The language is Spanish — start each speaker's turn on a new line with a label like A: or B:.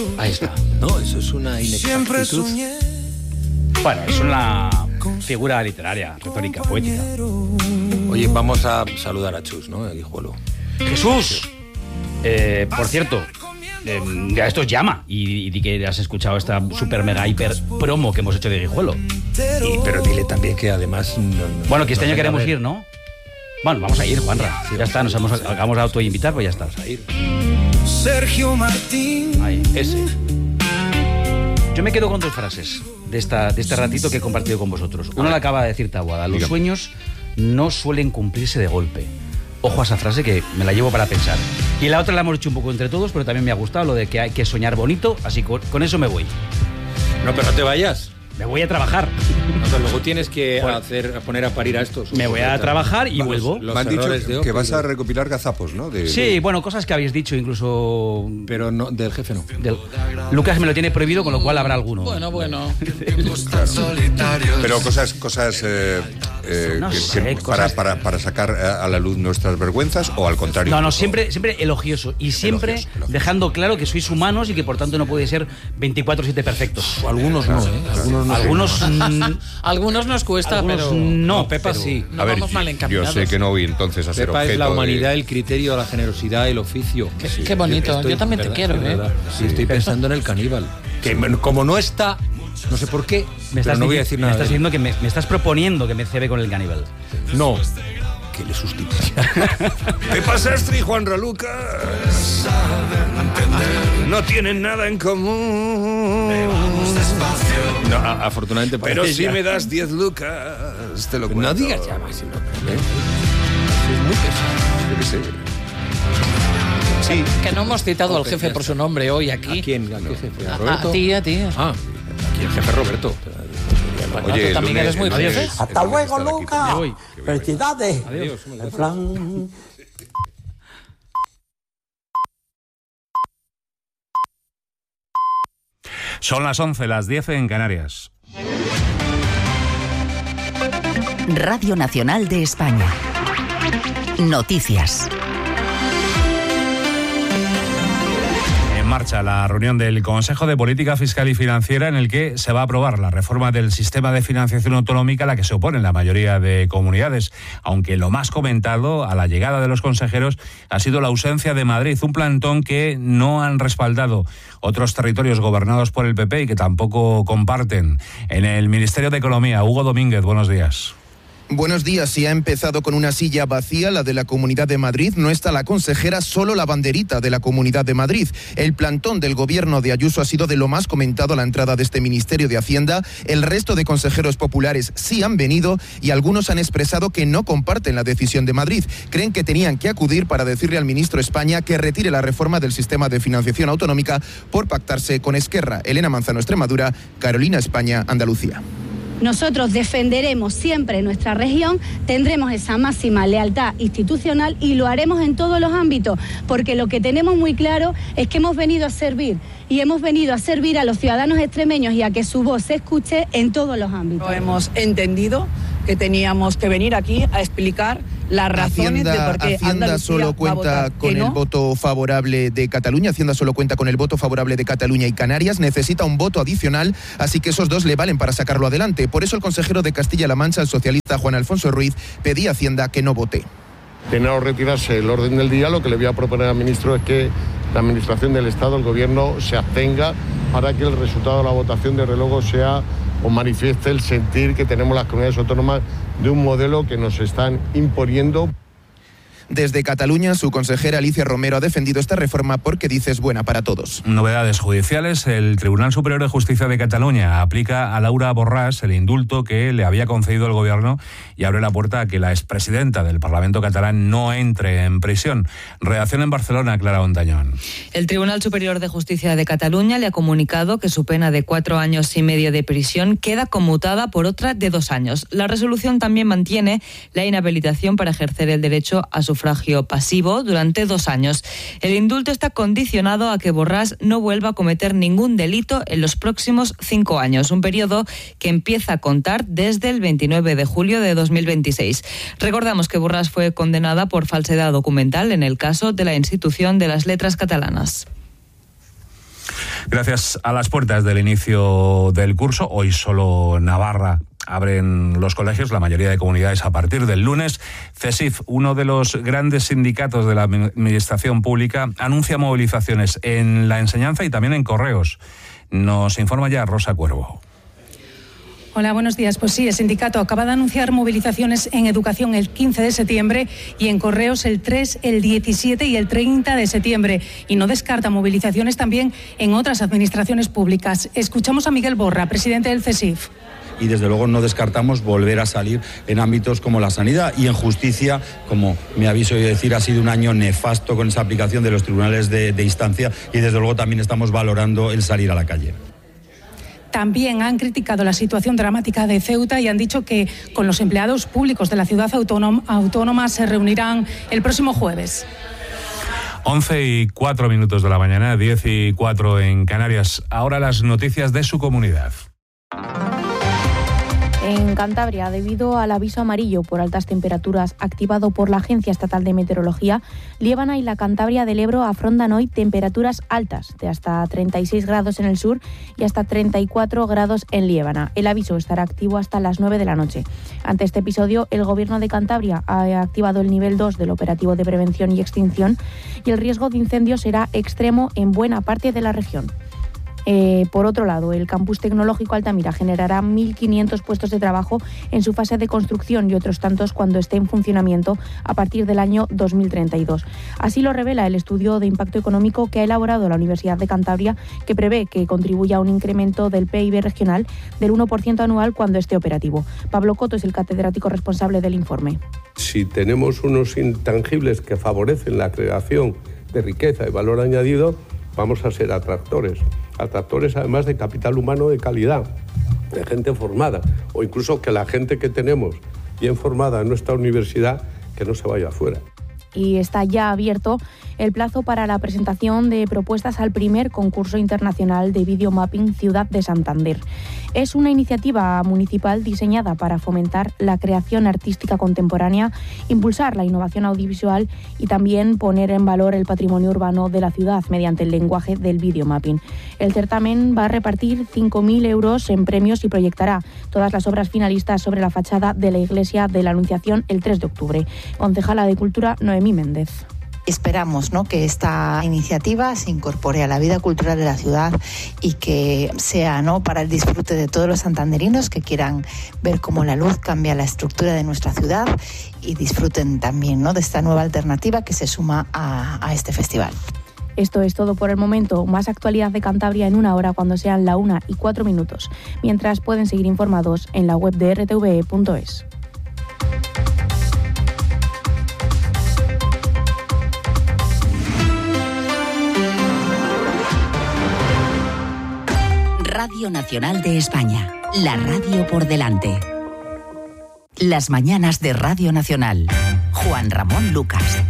A: Ahí está.
B: No, eso es una inexactitud.
A: Bueno, es una figura literaria, retórica, poética.
B: Oye, vamos a saludar a Chus, ¿no? El Guijuelo.
A: ¡Jesús! Por cierto, ya esto es llama. Y di que has escuchado esta super mega hiper promo que hemos hecho de Guijuelo.
B: Pero dile también que además...
A: Bueno, que este año queremos ir, ¿no? Bueno, vamos a ir, Juanra. Sí, ya está, acabamos de autoinvitar, pues ya está. Vamos a ir.
C: Sergio Martín.
A: Ahí, ese. Yo me quedo con dos frases de este ratito que he compartido con vosotros. Una la acaba de decir Taboada. Los sueños no suelen cumplirse de golpe. Ojo a esa frase que me la llevo para pensar. Y la otra la hemos hecho un poco entre todos, pero también me ha gustado lo de que hay que soñar bonito, así que con eso me voy.
B: No, pero no te vayas.
A: Me voy a trabajar.
B: No, pero luego tienes que poner a parir a estos.
A: Me voy a trabajar y vuelvo.
D: Me han dicho que vas a recopilar gazapos, ¿no?
A: Sí, bueno, cosas que habéis dicho incluso...
B: Pero no, del jefe no.
A: Lucas me lo tiene prohibido, con lo cual habrá alguno.
C: Bueno.
D: Pero cosas para sacar a la luz nuestras vergüenzas, o al contrario.
A: No, siempre elogioso. Y siempre elogioso. Dejando claro que sois humanos y que por tanto no podéis ser 24/7 perfectos.
B: Algunos no, ¿eh?
C: Algunos nos cuesta,
A: algunos
C: pero...
A: No,
B: Pepa sí.
C: No, vamos mal encaminados.
D: Yo sé que no voy entonces a ser
B: Pepa
D: objeto
B: es la humanidad,
D: de...
B: el criterio, la generosidad, el oficio.
C: Qué bonito. Yo también te quiero, ¿eh?
B: Sí, estoy pensando en el caníbal. Que como no está... No sé por qué, pero no voy a decir nada.
A: Me estás diciendo que me estás proponiendo que me cebe con el caníbal.
B: No, que le sustituya.
D: Pepa Sastre y Juanra Lucas no tienen nada en común.
B: No, afortunadamente para
D: pero
B: ella.
D: si me das 10 lucas, te lo cuento.
B: No digas ya más ese nombre, ¿eh? Es muy pesado.
D: Yo qué sé.
C: Sí. Que no hemos citado al jefe por su nombre hoy aquí.
B: ¿A quién? ¿A qué jefe?
C: ¿A
B: Roberto?
C: A ti.
B: Aquí el jefe Roberto.
C: Bueno,
D: Oye,
C: tú también eres muy jefe.
E: Hasta luego, Lucas.
A: voy.
E: Felicidades.
A: Adiós.
E: En plan...
F: Son las 11, las 10 en Canarias.
G: Radio Nacional de España. Noticias.
F: En marcha la reunión del Consejo de Política Fiscal y Financiera, en el que se va a aprobar la reforma del sistema de financiación autonómica a la que se oponen la mayoría de comunidades, aunque lo más comentado a la llegada de los consejeros ha sido la ausencia de Madrid, un plantón que no han respaldado otros territorios gobernados por el PP y que tampoco comparten. En el Ministerio de Economía, Hugo Domínguez, buenos días.
H: Buenos días. Sí, ha empezado con una silla vacía, la de la Comunidad de Madrid. No está la consejera, solo la banderita de la Comunidad de Madrid. El plantón del gobierno de Ayuso ha sido de lo más comentado a la entrada de este Ministerio de Hacienda. El resto de consejeros populares sí han venido y algunos han expresado que no comparten la decisión de Madrid. Creen que tenían que acudir para decirle al ministro España que retire la reforma del sistema de financiación autonómica por pactarse con Esquerra. Elena Manzano, Extremadura; Carolina, España, Andalucía.
I: Nosotros defenderemos siempre nuestra región, tendremos esa máxima lealtad institucional y lo haremos en todos los ámbitos, porque lo que tenemos muy claro es que hemos venido a servir y hemos venido a servir a los ciudadanos extremeños y a que su voz se escuche en todos los ámbitos.
J: Hemos entendido que teníamos que venir aquí a explicar las razones de por qué
H: Hacienda solo cuenta con el voto favorable de Cataluña. Hacienda solo cuenta con el voto favorable de Cataluña y Canarias. Necesita un voto adicional, así que esos dos le valen para sacarlo adelante. Por eso el consejero de Castilla-La Mancha, el socialista Juan Alfonso Ruiz, pedía a Hacienda que no vote.
K: De no retirarse el orden del día, lo que le voy a proponer al ministro es que la Administración del Estado, el Gobierno, se abstenga para que el resultado de la votación de luego sea o manifieste el sentir que tenemos las comunidades autónomas de un modelo que nos están imponiendo.
H: Desde Cataluña, su consejera Alicia Romero ha defendido esta reforma porque dice es buena para todos.
F: Novedades judiciales. El Tribunal Superior de Justicia de Cataluña aplica a Laura Borràs el indulto que le había concedido el gobierno y abre la puerta a que la expresidenta del Parlamento catalán no entre en prisión. Reacción en Barcelona, Clara Ontañón.
L: El Tribunal Superior de Justicia de Cataluña le ha comunicado que su pena de 4 años y medio de prisión queda conmutada por otra de 2 años. La resolución también mantiene la inhabilitación para ejercer el derecho a sufragio pasivo durante 2 años. El indulto está condicionado a que Borràs no vuelva a cometer ningún delito en los próximos 5 años, un periodo que empieza a contar desde el 29 de julio de 2026. Recordamos que Borràs fue condenada por falsedad documental en el caso de la Institución de las Letras Catalanas.
F: Gracias. A las puertas del inicio del curso, hoy solo Navarra abren los colegios, la mayoría de comunidades a partir del lunes. CESIF, uno de los grandes sindicatos de la administración pública, anuncia movilizaciones en la enseñanza y también en correos. Nos informa ya Rosa Cuervo.
M: Hola, buenos días. Pues sí, el sindicato acaba de anunciar movilizaciones en educación el 15 de septiembre y en correos el 3, el 17 y el 30 de septiembre. Y no descarta movilizaciones también en otras administraciones públicas. Escuchamos a Miguel Borra, presidente del CESIF.
N: Y desde luego no descartamos volver a salir en ámbitos como la sanidad y en justicia, como me habéis oído decir, ha sido un año nefasto con esa aplicación de los tribunales de instancia y desde luego también estamos valorando el salir a la calle.
M: También han criticado la situación dramática de Ceuta y han dicho que con los empleados públicos de la ciudad autónoma se reunirán el próximo jueves.
F: 11:04 de la mañana, 10:04 en Canarias. Ahora las noticias de su comunidad.
O: En Cantabria, debido al aviso amarillo por altas temperaturas activado por la Agencia Estatal de Meteorología, Liébana y la Cantabria del Ebro afrontan hoy temperaturas altas de hasta 36 grados en el sur y hasta 34 grados en Liébana. El aviso estará activo hasta las 9 de la noche. Ante este episodio, el Gobierno de Cantabria ha activado el nivel 2 del operativo de prevención y extinción y el riesgo de incendio será extremo en buena parte de la región. Por otro lado, el campus tecnológico Altamira generará 1.500 puestos de trabajo en su fase de construcción y otros tantos cuando esté en funcionamiento a partir del año 2032. Así lo revela el estudio de impacto económico que ha elaborado la Universidad de Cantabria, que prevé que contribuya a un incremento del PIB regional del 1% anual cuando esté operativo. Pablo Coto es el catedrático responsable del informe.
P: Si tenemos unos intangibles que favorecen la creación de riqueza y valor añadido, vamos a ser atractores además de capital humano de calidad, de gente formada, o incluso que la gente que tenemos bien formada en nuestra universidad, que no se vaya afuera.
O: Y está ya abierto el plazo para la presentación de propuestas al primer concurso internacional de videomapping Ciudad de Santander. Es una iniciativa municipal diseñada para fomentar la creación artística contemporánea, impulsar la innovación audiovisual y también poner en valor el patrimonio urbano de la ciudad mediante el lenguaje del videomapping. El certamen va a repartir 5.000 euros en premios y proyectará todas las obras finalistas sobre la fachada de la Iglesia de la Anunciación el 3 de octubre. Concejala de Cultura, Noemí Méndez.
Q: Esperamos, ¿no?, que esta iniciativa se incorpore a la vida cultural de la ciudad y que sea, ¿no?, para el disfrute de todos los santanderinos que quieran ver cómo la luz cambia la estructura de nuestra ciudad y disfruten también, ¿no?, de esta nueva alternativa que se suma a este festival.
O: Esto es todo por el momento. Más actualidad de Cantabria en una hora cuando sean la 1:04. Mientras pueden seguir informados en la web de rtve.es.
G: Radio Nacional de España, la radio por delante. Las mañanas de Radio Nacional. Juan Ramón Lucas.